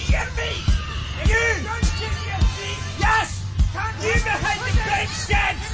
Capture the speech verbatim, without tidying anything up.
hear me? You! Yes! You behind the great sheds!